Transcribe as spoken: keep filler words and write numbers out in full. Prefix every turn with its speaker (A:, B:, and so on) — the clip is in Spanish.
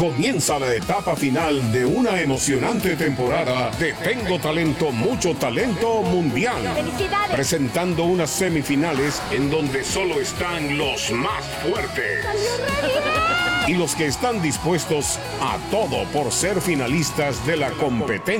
A: Comienza la etapa final de una emocionante temporada de Tengo Talento, Mucho Talento Mundial.
B: ¡Felicidades!
A: Presentando unas semifinales en donde solo están los más fuertes. Y los que están dispuestos a todo por ser finalistas de la competencia.